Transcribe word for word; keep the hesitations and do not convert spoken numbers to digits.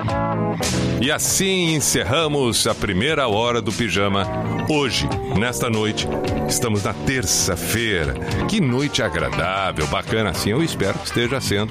E assim encerramos a primeira hora do Pijama. Hoje, nesta noite, estamos na terça-feira. Que noite agradável, bacana assim, eu espero que esteja sendo